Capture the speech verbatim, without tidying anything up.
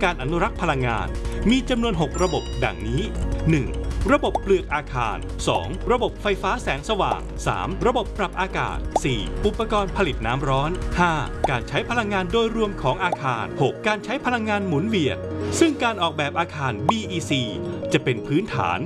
การอนุรักษ์พลังงานมีจำนวนหกระบบดังนี้ หนึ่ง. ระบบเปลือกอาคาร สอง. ระบบไฟฟ้าแสงสว่าง สาม. ระบบปรับอากาศ สี่. อุปกรณ์ผลิตน้ำร้อน ห้า. การใช้พลังงานโดยรวมของอาคาร หก. การใช้พลังงานหมุนเวียนซึ่งการออกแบบอาคาร บี อี ซี จะเป็นพื้นฐาน